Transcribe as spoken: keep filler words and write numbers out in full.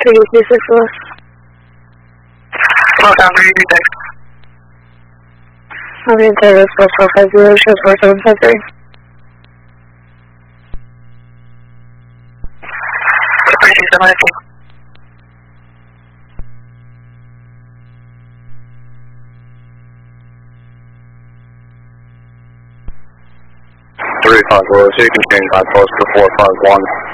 three two six West. Hello, down three two six. Okay, Taylor, four four five zero, show four seven five three. three two seven, I think. three five zero, so you can change my post to four five one.